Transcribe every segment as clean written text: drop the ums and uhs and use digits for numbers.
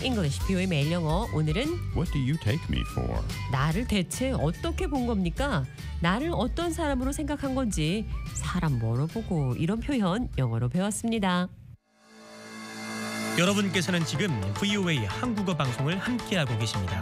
English, BO의 매일 영어. 오늘은 What do you take me for? 나를 대체 어떻게 본 겁니까? 나를 어떤 사람으로 생각한 건지 사람 뭐로 보고 이런 표현 영어로 배웠습니다. 여러분께서는 지금 VOA 한국어 방송을 함께하고 계십니다.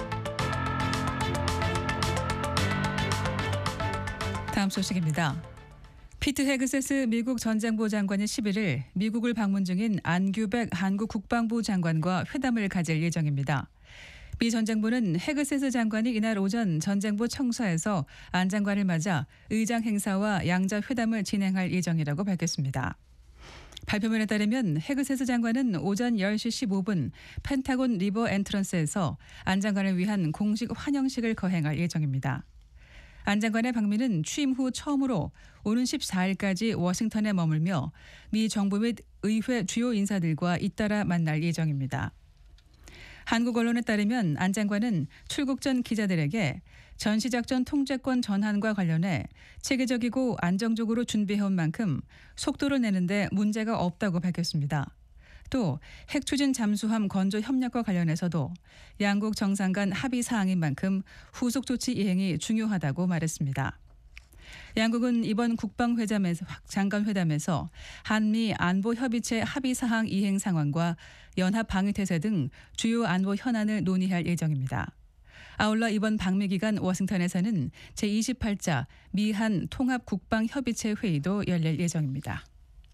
다음 소식입니다. 피트 헤그세스 미국 전장부 장관이 11일 미국을 방문 중인 안규백 한국 국방부 장관과 회담을 가질 예정입니다. 미 전 장부는 헤그세스 장관이 이날 오전 전장부 청사에서 안 장관을 맞아 의장 행사와 양자 회담을 진행할 예정이라고 밝혔습니다. 발표문에 따르면 헤그세스 장관은 오전 10시 15분 펜타곤 리버 엔트런스에서 안 장관을 위한 공식 환영식을 거행할 예정입니다. 안 장관의 방미는 취임 후 처음으로 오는 14일까지 워싱턴에 머물며 미 정부 및 의회 주요 인사들과 잇따라 만날 예정입니다. 한국 언론에 따르면 안 장관은 출국 전 기자들에게 전시작전 통제권 전환과 관련해 체계적이고 안정적으로 준비해온 만큼 속도를 내는데 문제가 없다고 밝혔습니다. 또 핵추진 잠수함 건조 협력과 관련해서도 양국 정상 간 합의 사항인 만큼 후속 조치 이행이 중요하다고 말했습니다. 양국은 이번 장관회담에서 한미 안보협의체 합의사항 이행 상황과 연합방위태세 등 주요 안보 현안을 논의할 예정입니다. 아울러 이번 방미 기간 워싱턴에서는 제28자 미한 통합국방협의체 회의도 열릴 예정입니다.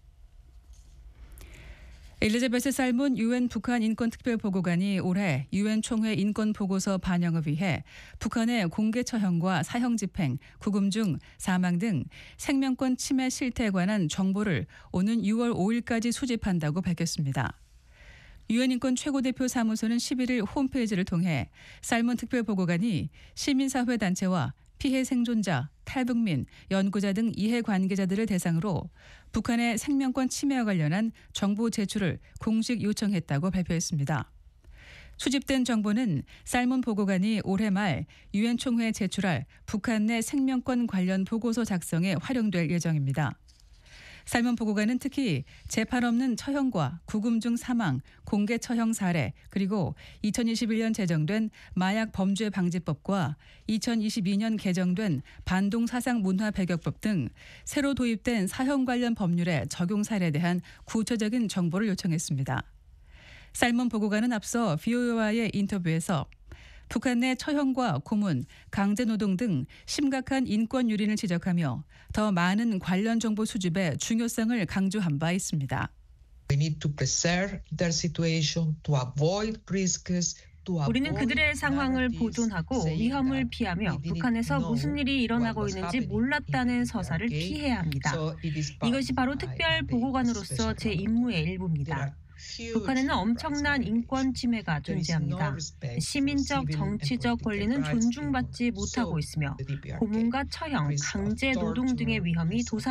엘리자베스 살몬 유엔 북한 인권특별보고관이 올해 유엔 총회 인권보고서 반영을 위해 북한의 공개 처형과 사형 집행, 구금 중 사망 등 생명권 침해 실태에 관한 정보를 오는 6월 5일까지 수집한다고 밝혔습니다. 유엔 인권 최고대표 사무소는 11일 홈페이지를 통해 살몬 특별보고관이 시민사회단체와 피해 생존자, 탈북민, 연구자 등 이해관계자들을 대상으로 북한의 생명권 침해와 관련한 정보 제출을 공식 요청했다고 발표했습니다. 수집된 정보는 살몬 보고관이 올해 말 유엔 총회에 제출할 북한 내 생명권 관련 보고서 작성에 활용될 예정입니다. 살몬 보고관은 특히 재판 없는 처형과 구금 중 사망, 공개 처형 사례, 그리고 2021년 제정된 마약 범죄 방지법과 2022년 개정된 반동 사상 문화 배격법 등 새로 도입된 사형 관련 법률의 적용 사례에 대한 구체적인 정보를 요청했습니다. 살몬 보고관은 앞서 VOA와의 인터뷰에서 북한 내 처형과 고문, 강제노동 등 심각한 인권 유린을 지적하며 더 많은 관련 정보 수집의 중요성을 강조한 바 있습니다. 우리는 그들의 상황을 보존하고 위험을 피하며 북한에서 무슨 일이 일어나고 있는지 몰랐다는 서사를 피해야 합니다. 이것이 바로 특별 보고관으로서 제 임무의 일부입니다. 북한에는 엄청난 인권 침해가 존재합니다. 시민적, 정치적 권리는 존중받지 못하고 있으며 고문과 처형, 강제 노동 등의 위험이 도사